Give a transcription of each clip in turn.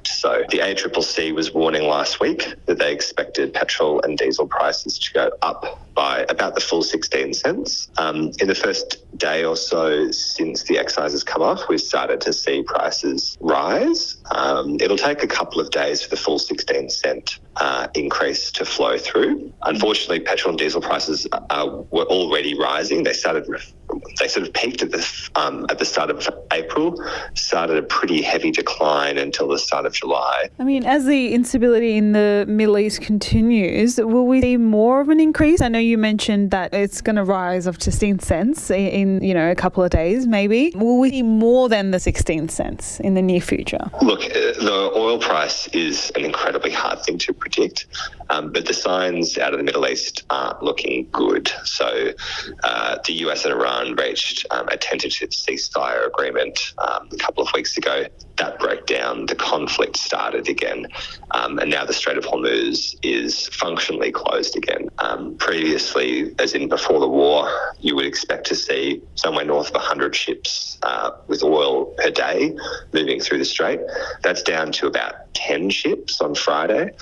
impact. So the ACCC was warning last week that they expected petrol and diesel prices to go up by about the full 16 cents. In the first day or so since the excise has come off, we've started to see prices rise. It'll take a couple of days for the full 16 cent increase to flow through. Unfortunately, petrol and diesel prices were already rising. They sort of peaked at the start of April, started a pretty heavy decline until the start of July. I mean, as the instability in the Middle East continues, will we see more of an increase? I know you mentioned that it's going to rise up to 16 cents in a couple of days, maybe. Will we see more than the 16 cents in the near future? Look, the oil price is an incredibly hard thing to predict, but the signs out of the Middle East aren't looking good. So the US and Iran reached a tentative ceasefire agreement a couple of weeks ago. That broke down. The conflict started again, and now the Strait of Hormuz is functionally closed again. Previously, as in before the war, you would expect to see somewhere north of 100 ships with oil per day moving through the strait. That's down to about 10 ships on Friday.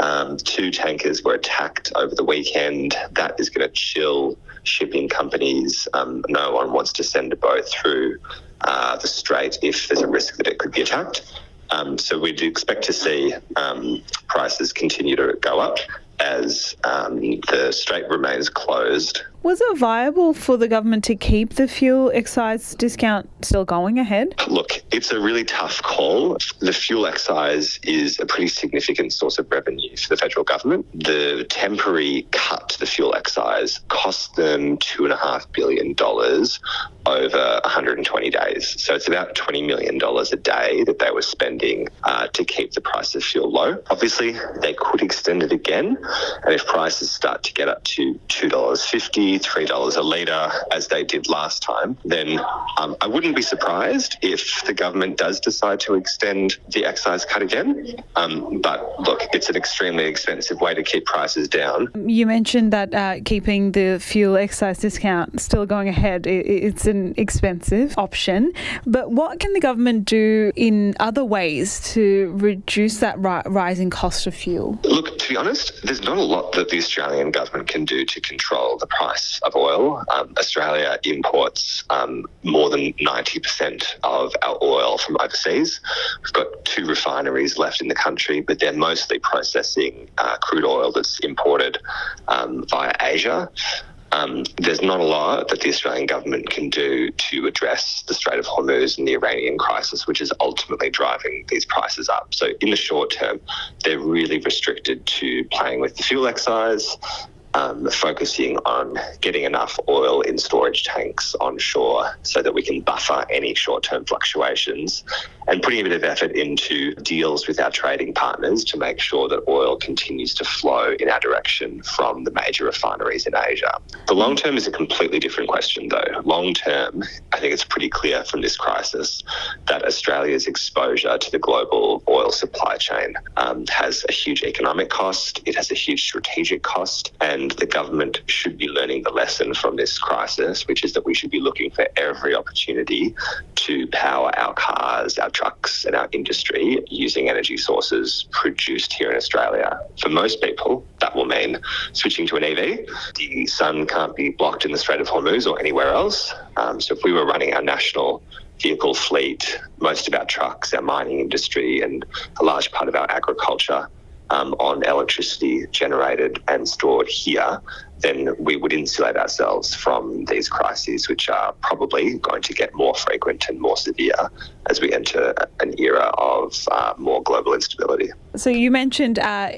2 tankers were attacked over the weekend. That is going to chill shipping companies. No one wants to send a boat through the strait if there's a risk that it could be attacked. So we'd expect to see prices continue to go up as the strait remains closed. Was it viable for the government to keep the fuel excise discount still going ahead? Look, it's a really tough call. The fuel excise is a pretty significant source of revenue for the federal government. The temporary cut to the fuel excise cost them $2.5 billion over 120 days. So it's about $20 million a day that they were spending to keep the price of fuel low. Obviously, they could extend it again. And if prices start to get up to $2.50, $3 a litre, as they did last time, then I wouldn't be surprised if the government does decide to extend the excise cut again. But look, it's an extremely expensive way to keep prices down. You mentioned that keeping the fuel excise discount still going ahead, it's an expensive option. But what can the government do in other ways to reduce that rising cost of fuel? Look, to be honest, there's not a lot that the Australian government can do to control the price of oil. Australia imports more than 90% of our oil from overseas. We've got 2 refineries left in the country, but they're mostly processing crude oil that's imported via Asia. There's not a lot that the Australian government can do to address the Strait of Hormuz and the Iranian crisis, which is ultimately driving these prices up. So in the short term, they're really restricted to playing with the fuel excise, focusing on getting enough oil in storage tanks onshore so that we can buffer any short-term fluctuations, and putting a bit of effort into deals with our trading partners to make sure that oil continues to flow in our direction from the major refineries in Asia. The long term is a completely different question, though. Long term, I think it's pretty clear from this crisis that Australia's exposure to the global oil supply chain has a huge economic cost, it has a huge strategic cost, and the government should be learning the lesson from this crisis, which is that we should be looking for every opportunity to power our cars, our trucks and our industry using energy sources produced here in Australia. For most people, that will mean switching to an EV. The sun can't be blocked in the Strait of Hormuz or anywhere else. So if we were running our national vehicle fleet, most of our trucks, our mining industry and a large part of our agriculture on electricity generated and stored here, then we would insulate ourselves from these crises, which are probably going to get more frequent and more severe as we enter an era of more global instability. So you mentioned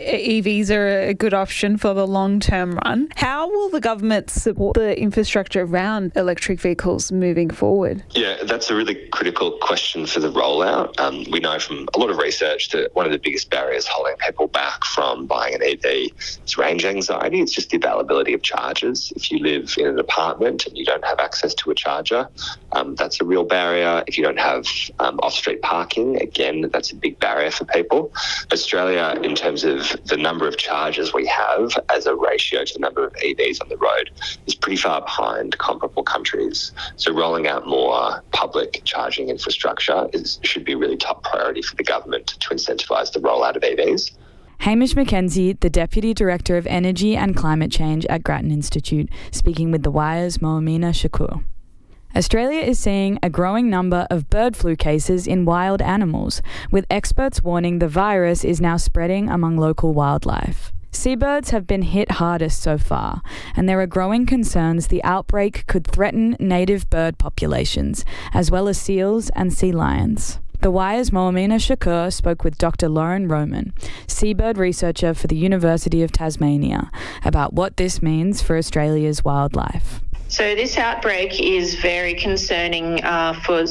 EVs are a good option for the long-term run. How will the government support the infrastructure around electric vehicles moving forward? Yeah, that's a really critical question for the rollout. We know from a lot of research that one of the biggest barriers holding people back from buying an EV is range anxiety. It's just the availability availability of chargers. If you live in an apartment and you don't have access to a charger, that's a real barrier. If you don't have off-street parking, again, that's a big barrier for people. Australia, in terms of the number of chargers we have as a ratio to the number of EVs on the road, is pretty far behind comparable countries. So rolling out more public charging infrastructure should be a really top priority for the government to incentivise the rollout of EVs. Hamish McKenzie, the Deputy Director of Energy and Climate Change at Grattan Institute, speaking with The Wire's Moamina Shakur. Australia is seeing a growing number of bird flu cases in wild animals, with experts warning the virus is now spreading among local wildlife. Seabirds have been hit hardest so far, and there are growing concerns the outbreak could threaten native bird populations, as well as seals and sea lions. The Wire's Moamina Shakur spoke with Dr. Lauren Roman, seabird researcher for the University of Tasmania, about what this means for Australia's wildlife. So this outbreak is very concerning for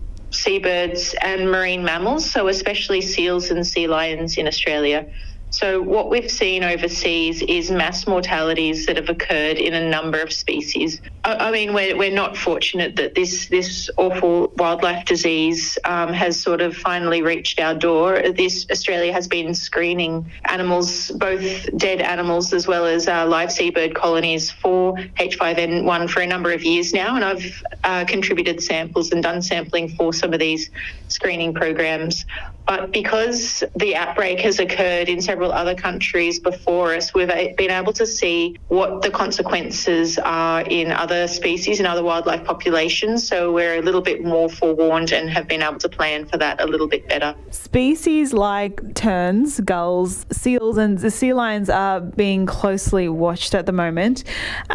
seabirds and marine mammals, so especially seals and sea lions in Australia. So what we've seen overseas is mass mortalities that have occurred in a number of species. I mean, we're not fortunate that this awful wildlife disease has sort of finally reached our door. Australia has been screening animals, both dead animals as well as live seabird colonies, for H5N1 for a number of years now, and I've contributed samples and done sampling for some of these screening programs. But because the outbreak has occurred in several other countries before us, we've been able to see what the consequences are in other species, in other wildlife populations. So we're a little bit more forewarned and have been able to plan for that a little bit better. Species like terns, gulls, seals and the sea lions are being closely watched at the moment.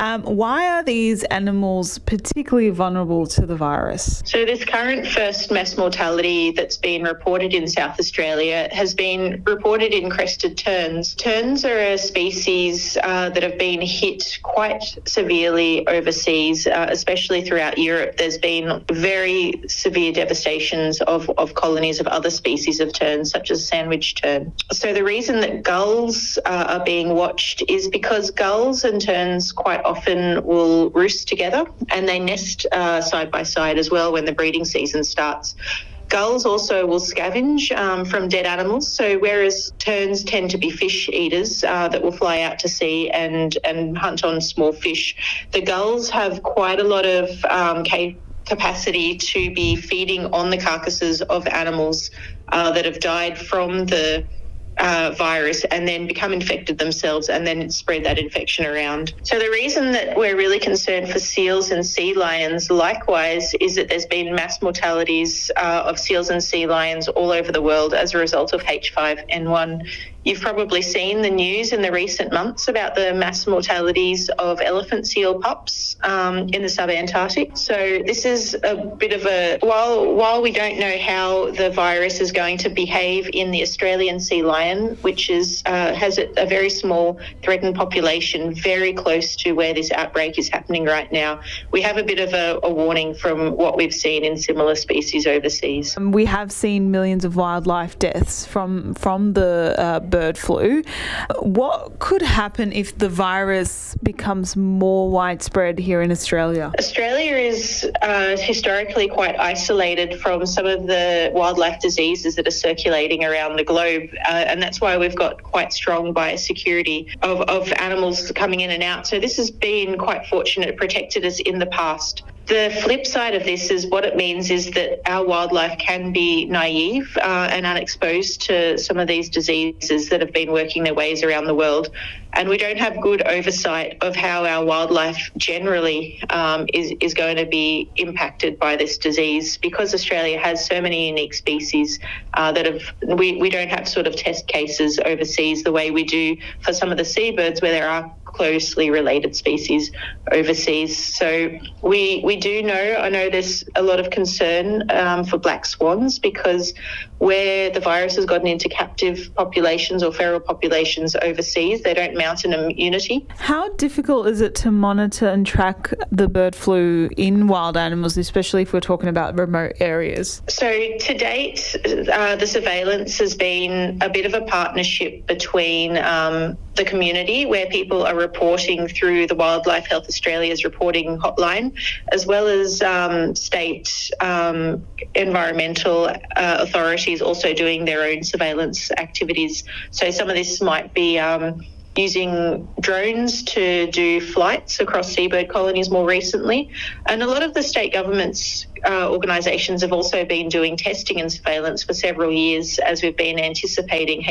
Why are these animals particularly vulnerable to the virus? So this current first mass mortality that's been reported in South Australia has been reported in crested terns. Terns are a species that have been hit quite severely overseas, especially throughout Europe. There's been very severe devastations of colonies of other species of terns, such as sandwich tern. So the reason that gulls are being watched is because gulls and terns quite often will roost together, and they nest side by side as well when the breeding season starts. Gulls also will scavenge from dead animals. So whereas terns tend to be fish eaters that will fly out to sea and hunt on small fish, the gulls have quite a lot of capacity to be feeding on the carcasses of animals that have died from the virus and then become infected themselves and then spread that infection around. So the reason that we're really concerned for seals and sea lions likewise is that there's been mass mortalities of seals and sea lions all over the world as a result of H5N1. You've probably seen the news in the recent months about the mass mortalities of elephant seal pups in the subantarctic. So this is a bit of while we don't know how the virus is going to behave in the Australian sea lion, which has a very small threatened population very close to where this outbreak is happening right now, we have a bit of a warning from what we've seen in similar species overseas. We have seen millions of wildlife deaths from the bird flu. What could happen if the virus becomes more widespread here in Australia? Australia is historically quite isolated from some of the wildlife diseases that are circulating around the globe, and that's why we've got quite strong biosecurity of animals coming in and out. So this has been quite fortunate. It protected us in the past. The flip side of this is what it means is that our wildlife can be naive and unexposed to some of these diseases that have been working their ways around the world. And we don't have good oversight of how our wildlife generally is going to be impacted by this disease, because Australia has so many unique species we don't have sort of test cases overseas the way we do for some of the seabirds where there are closely related species overseas. So we do know, I know there's a lot of concern for black swans, because where the virus has gotten into captive populations or feral populations overseas, they don't mount an immunity. How difficult is it to monitor and track the bird flu in wild animals, especially if we're talking about remote areas? So to date, the surveillance has been a bit of a partnership between the community, where people are reporting through the Wildlife Health Australia's reporting hotline, as well as state environmental authorities also doing their own surveillance activities. So some of this might be using drones to do flights across seabird colonies more recently. And a lot of the state governments, organisations have also been doing testing and surveillance for several years as we've been anticipating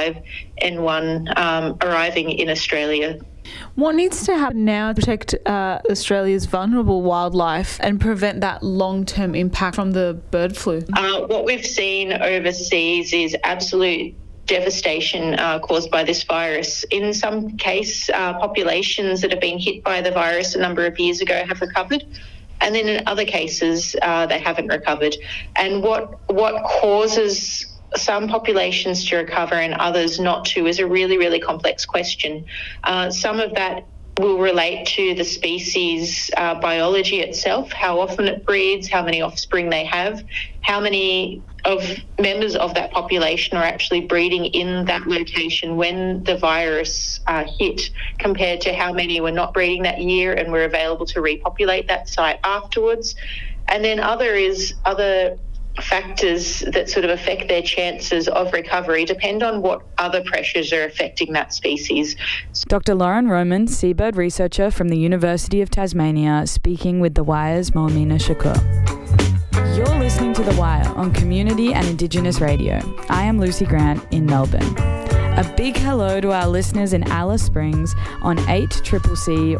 H5N1 arriving in Australia. What needs to happen now to protect Australia's vulnerable wildlife and prevent that long-term impact from the bird flu? What we've seen overseas is absolute devastation caused by this virus. In some case, populations that have been hit by the virus a number of years ago have recovered, and then in other cases they haven't recovered. And what causes some populations to recover and others not to is a really, really complex question. Some of that will relate to the species biology itself, how often it breeds, how many offspring they have, how many of members of that population are actually breeding in that location when the virus hit, compared to how many were not breeding that year and were available to repopulate that site afterwards. And then other factors that sort of affect their chances of recovery depend on what other pressures are affecting that species. Dr. Lauren Roman, seabird researcher from the University of Tasmania, speaking with The Wire's Moamina Shakur. You're listening to The Wire on Community and Indigenous Radio. I am Lucy Grant in Melbourne. A big hello to our listeners in Alice Springs on 8CCC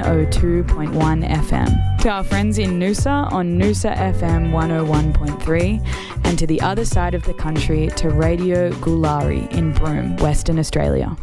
102.1 FM, to our friends in Noosa on Noosa FM 101.3, and to the other side of the country to Radio Gulari in Broome, Western Australia.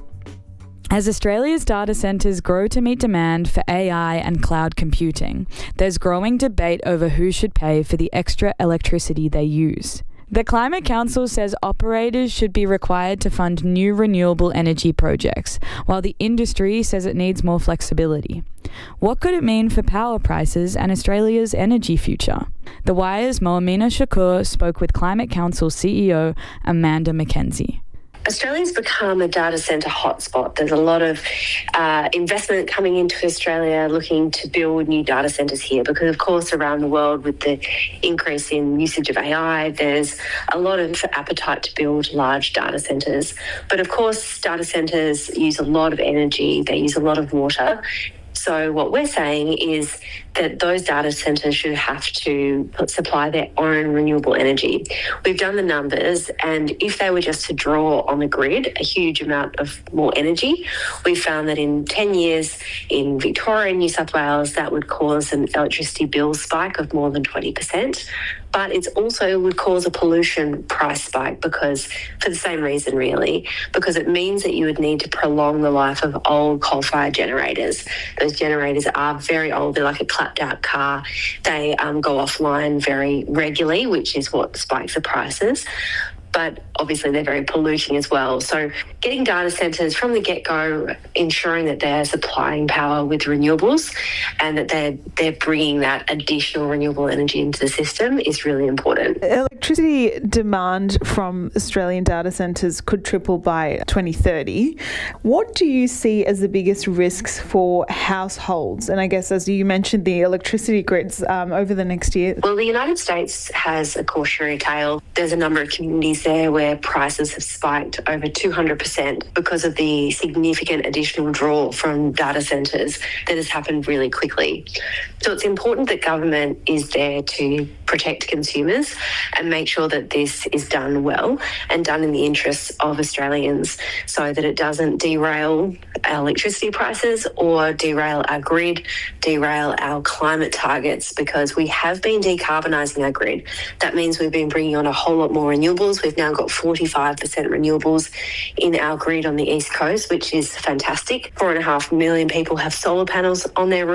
As Australia's data centres grow to meet demand for AI and cloud computing, there's growing debate over who should pay for the extra electricity they use. The Climate Council says operators should be required to fund new renewable energy projects, while the industry says it needs more flexibility. What could it mean for power prices and Australia's energy future? The Wire's Moamina Shakur spoke with Climate Council CEO Amanda Mackenzie. Australia's become a data centre hotspot. There's a lot of investment coming into Australia looking to build new data centres here because, of course, around the world with the increase in usage of AI, there's a lot of appetite to build large data centres. But, of course, data centres use a lot of energy. They use a lot of water. So what we're saying is that those data centres should have to supply their own renewable energy. We've done the numbers, and if they were just to draw on the grid a huge amount of more energy, we found that in 10 years in Victoria and New South Wales, that would cause an electricity bill spike of more than 20%. But it also would cause a pollution price spike because, for the same reason really, because it means that you would need to prolong the life of old coal-fired generators. Those generators are very old. They're like a clapped-out car. They go offline very regularly, which is what spikes the prices. But obviously they're very polluting as well. So getting data centres from the get-go, ensuring that they're supplying power with renewables and that they're bringing that additional renewable energy into the system is really important. Electricity demand from Australian data centres could triple by 2030. What do you see as the biggest risks for households? And I guess, as you mentioned, the electricity grids over the next year. Well, the United States has a cautionary tale. There's a number of communities there where prices have spiked over 200% because of the significant additional draw from data centres that has happened really quickly. So it's important that government is there to protect consumers and make sure that this is done well and done in the interests of Australians so that it doesn't derail our electricity prices or derail our grid, derail our climate targets, because we have been decarbonising our grid. That means we've been bringing on a whole lot more renewables. We've now got 45% renewables in our grid on the East Coast, which is fantastic. 4.5 million people have solar panels on their roof.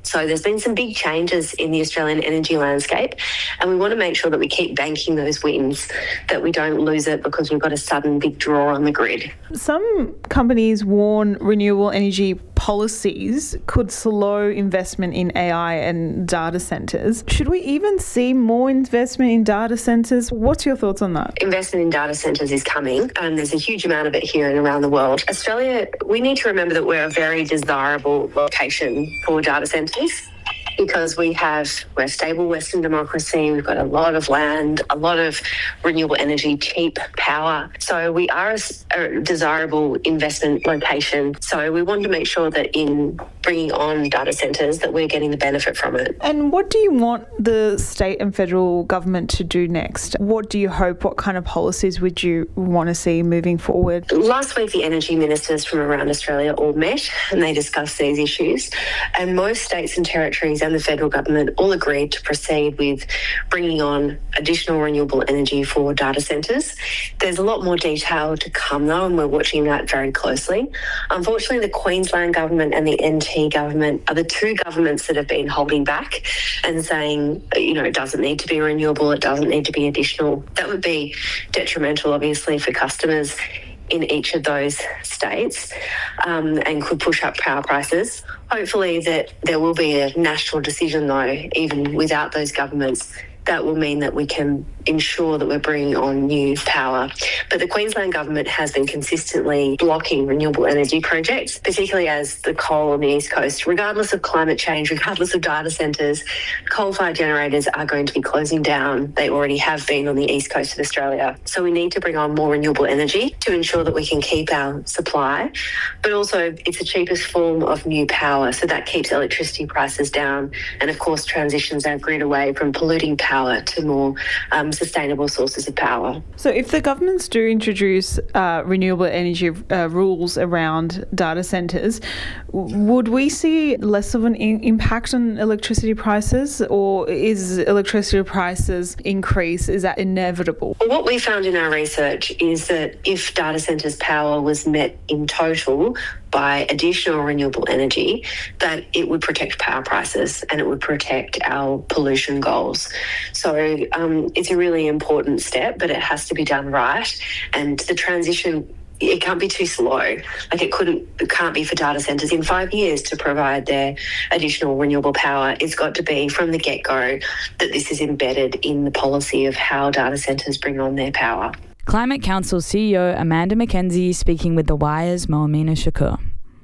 So there's been some big changes in the Australian energy landscape, and we want to make sure that we keep banking those wins, that we don't lose it because we've got a sudden big draw on the grid. Some companies warn renewable energy policies could slow investment in AI and data centres. Should we even see more investment in data centres? What's your thoughts on that? Investment in data centres is coming, and there's a huge amount of it here and around the world. Australia, we need to remember that we're a very desirable location for data centres, because we're a stable Western democracy, we've got a lot of land, a lot of renewable energy, cheap power. So we are a desirable investment location. So we want to make sure that in bringing on data centres that we're getting the benefit from it. And what do you want the state and federal government to do next? What do you hope, what kind of policies would you want to see moving forward? Last week, the energy ministers from around Australia all met and they discussed these issues. And most states and territories and the federal government all agreed to proceed with bringing on additional renewable energy for data centres. There's a lot more detail to come though, and we're watching that very closely. Unfortunately, the Queensland government and the NT government are the two governments that have been holding back and saying, it doesn't need to be renewable, it doesn't need to be additional. That would be detrimental, obviously, for customers in each of those states, and could push up power prices. Hopefully that there will be a national decision though, even without those governments. That will mean that we can ensure that we're bringing on new power. But the Queensland government has been consistently blocking renewable energy projects, particularly as the coal on the East Coast, regardless of climate change, regardless of data centres, coal-fired generators are going to be closing down. They already have been on the East Coast of Australia. So we need to bring on more renewable energy to ensure that we can keep our supply. But also it's the cheapest form of new power, so that keeps electricity prices down and of course transitions our grid away from polluting power to more sustainable sources of power. So if the governments do introduce renewable energy rules around data centres, would we see less of an impact on electricity prices, or is electricity prices increase? Is that inevitable? Well, what we found in our research is that if data centres power was met in total by additional renewable energy, that it would protect power prices and it would protect our pollution goals. So it's a really important step, but it has to be done right. And the transition, it can't be too slow. Like it can't be for data centres in 5 years to provide their additional renewable power. It's got to be from the get-go that this is embedded in the policy of how data centres bring on their power. Climate Council CEO Amanda Mackenzie speaking with The Wire's Moamina Shakur.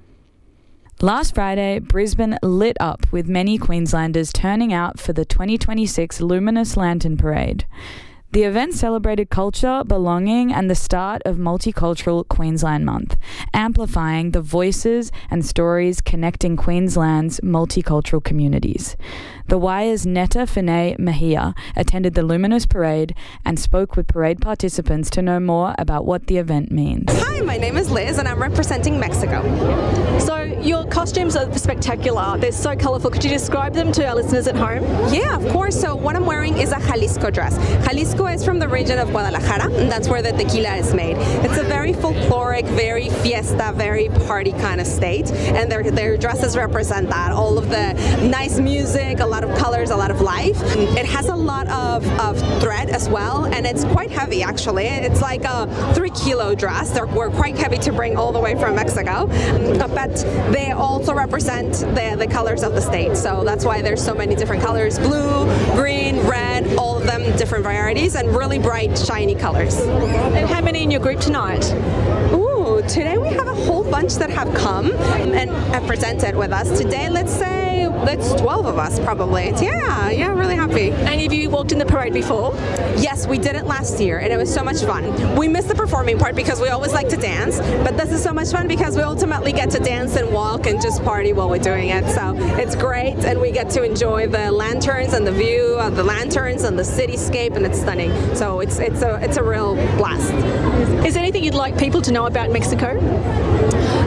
Last Friday, Brisbane lit up with many Queenslanders turning out for the 2026 Luminous Lantern Parade. The event celebrated culture, belonging, and the start of Multicultural Queensland Month, amplifying the voices and stories connecting Queensland's multicultural communities. The Wire's Netta Finay Mahia attended the Luminous Parade and spoke with parade participants to know more about what the event means. Hi, my name is Liz and I'm representing Mexico. So your costumes are spectacular. They're so colourful. Could you describe them to our listeners at home? Yeah, of course. So what I'm wearing is a Jalisco dress. Jalisco is from the region of Guadalajara, and that's where the tequila is made. It's a very folkloric, very fiesta, very party kind of state, and their dresses represent that. All of the nice music, a lot of colors, a lot of life. It has a lot of thread as well, and it's quite heavy actually. It's like a 3-kilo dress. We're quite heavy to bring all the way from Mexico, but they also represent the colors of the state. So that's why there's so many different colors: blue, green, red, all of them different varieties and really bright, shiny colors. And how many in your group tonight? Ooh, today we have a whole bunch that have come and have presented with us. Today, let's say that's 12 of us probably. Yeah, really happy. And have you walked in the parade before? Yes, we did it last year and it was so much fun. We missed the performing part because we always like to dance, but this is so much fun because we ultimately get to dance and walk and just party while we're doing it. So it's great, and we get to enjoy the lanterns and the view of the lanterns and the cityscape, and it's stunning. So it's a real blast. Is there anything you'd like people to know about Mexico?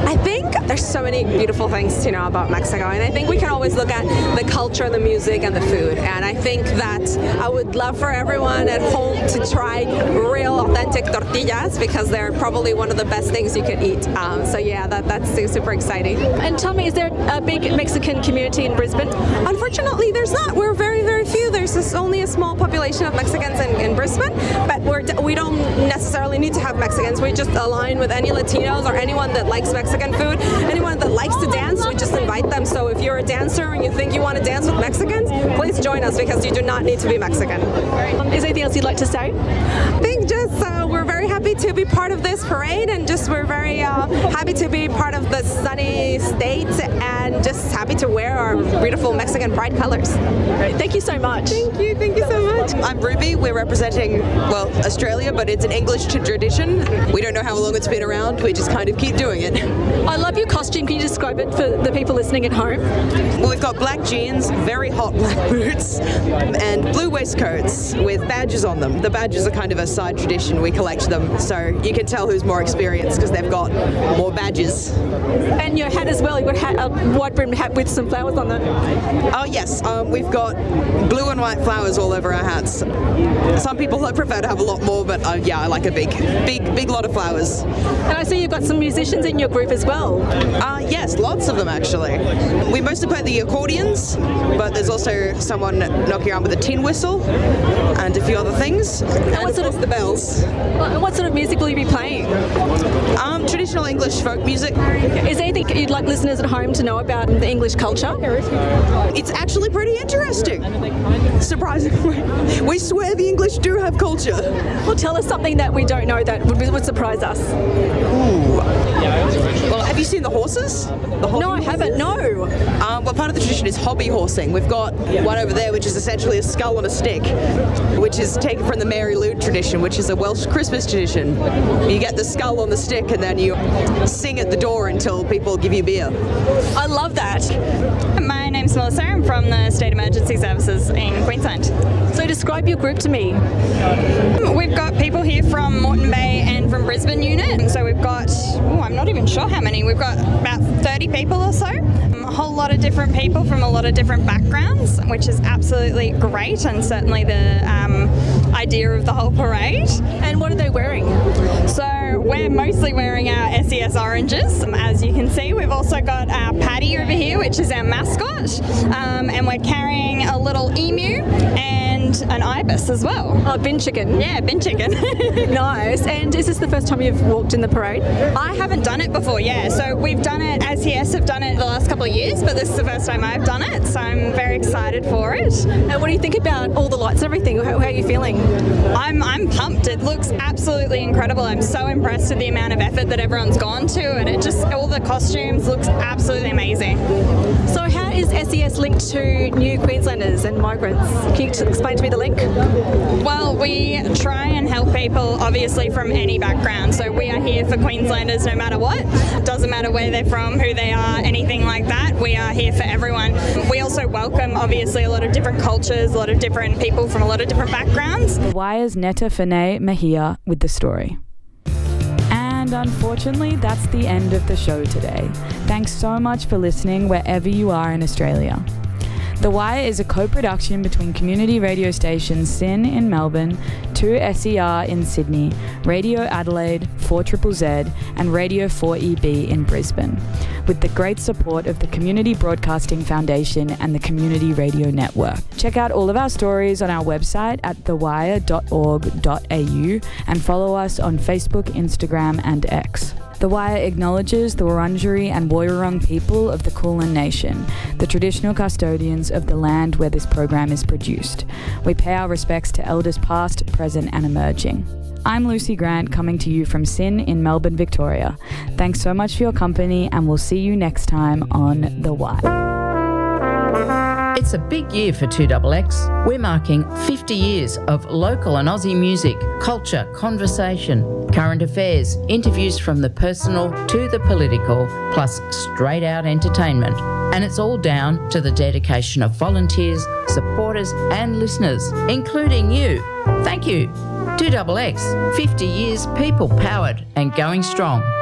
I think there's so many beautiful things to know about Mexico, and I think we can always look at the culture, the music, and the food. And I think that I would love for everyone at home to try real, authentic tortillas because they're probably one of the best things you can eat. So yeah, that's super exciting. And tell me, is there a big Mexican community in Brisbane? Unfortunately, there's not. We're very, very few. There's only a small population of Mexicans in Brisbane, but we don't necessarily need to have Mexicans. We just align with any Latinos or anyone that likes Mexican food, anyone that likes to dance, we just invite them. So if you're a dancer and you think you want to dance with Mexicans, please join us because you do not need to be Mexican. Is there anything else you'd like to say? I think just we're very happy to be part of this parade, and just we're very happy to be part of the sunny state, and just happy to wear our beautiful Mexican pride colors. Great. Thank you so much. Thank you so much. I'm Ruby. We're representing, well, Australia, but it's an English tradition. We don't know how long it's been around. We just kind of keep doing it. I love your costume. Can you describe it for the people listening at home? Well, we've got black jeans, very hot black boots, and blue waistcoats with badges on them. The badges are kind of a side tradition. We collect them, so you can tell who's more experienced because they've got more badges. And your hat as well. You've got a wide-brimmed hat with some flowers on it. Oh, yes. We've got blue and white flowers all over our hats. Some people prefer to have a lot more, but yeah, I like a big lot of flowers. And I see you've got some musicians in your group as well. Yes, lots of them actually. We mostly play the accordions, but there's also someone knocking around with a tin whistle and a few other things. And what sort of the bells? What sort of music will you be playing? Traditional English folk music. Is there anything you'd like listeners at home to know about the English culture? It's actually pretty interesting. Surprisingly. We swear the English do have culture. Well, tell us something that we don't know that would surprise us. Ooh. Well, have you seen the horses? No, I haven't, no. Well, part of the tradition is hobby horsing. We've got one over there, which is essentially a skull on a stick, which is taken from the Mary Lou tradition, which is a Welsh Christmas tradition. You get the skull on the stick and then you sing at the door until people give you beer. I love that. My name's Melissa. I'm from the State Emergency Services in Queensland. So describe your group to me. We've got people here from Moreton Bay and from Brisbane unit. So we've got, I'm not even sure how many. We've got about 30 people or so. A whole lot of different people from a lot of different backgrounds, which is absolutely great, and certainly the idea of the whole parade. And what are they wearing? So we're mostly wearing our SES oranges. As you can see, we've also got our Paddy over here, which is our mascot, and we're carrying a little emu and an ibis as well. Oh, bin chicken. Yeah, bin chicken. Nice. And is this the first time you've walked in the parade? I haven't done it before, yeah. So we've done it, SES have done it the last couple of years, but this is the first time I've done it, so I'm very excited for it. And what do you think about all the lights and everything? How are you feeling? I'm pumped. It looks absolutely incredible. I'm so impressed with the amount of effort that everyone's gone to, and it just, all the costumes looks absolutely amazing. So how is SES linked to New Queenslanders and migrants? Can you explain to me the link? Well, we try and help people obviously from any background. So we are here for Queenslanders no matter what. It doesn't matter where they're from, who they are, anything like that. We are here for everyone. We also welcome obviously a lot of different cultures, a lot of different people from a lot of different backgrounds. The Wire's Netta Fene Mejia with the story. And unfortunately, that's the end of the show today. Thanks so much for listening wherever you are in Australia. The Wire is a co-production between community radio stations SYN in Melbourne, 2SER in Sydney, Radio Adelaide, 4ZZZ, and Radio 4EB in Brisbane, with the great support of the Community Broadcasting Foundation and the Community Radio Network. Check out all of our stories on our website at thewire.org.au and follow us on Facebook, Instagram, and X. The Wire acknowledges the Wurundjeri and Woiwurrung people of the Kulin Nation, the traditional custodians of the land where this program is produced. We pay our respects to elders past, present, and emerging. I'm Lucy Grant, coming to you from SYN in Melbourne, Victoria. Thanks so much for your company, and we'll see you next time on The Wire. It's a big year for 2XX. We're marking 50 years of local and Aussie music, culture, conversation, current affairs, interviews from the personal to the political, plus straight out entertainment. And it's all down to the dedication of volunteers, supporters and listeners, including you. Thank you. 2XX, 50 years people powered and going strong.